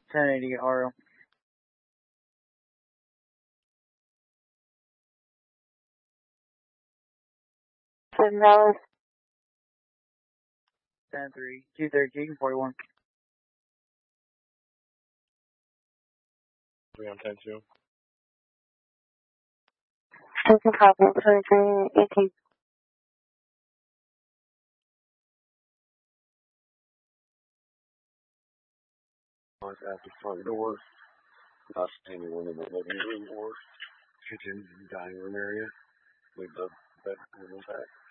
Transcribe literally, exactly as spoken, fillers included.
ten eighty R O. Seven dollars. ten three, two thirteen, forty-one. three on ten two. Station copy, twenty-three eighteen. At the front door. Not anyone in the living room or kitchen, dining room area. Leave the bedroom intact.